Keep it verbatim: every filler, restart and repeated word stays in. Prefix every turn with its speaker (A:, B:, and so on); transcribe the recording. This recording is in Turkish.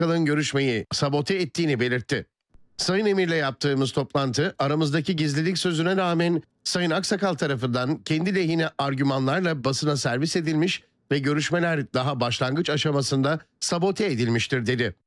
A: Aksal'ın görüşmeyi sabote ettiğini belirtti. Sayın Emir'le yaptığımız toplantı aramızdaki gizlilik sözüne rağmen Sayın Aksakal tarafından kendi lehine argümanlarla basına servis edilmiş ve görüşmeler daha başlangıç aşamasında sabote edilmiştir dedi.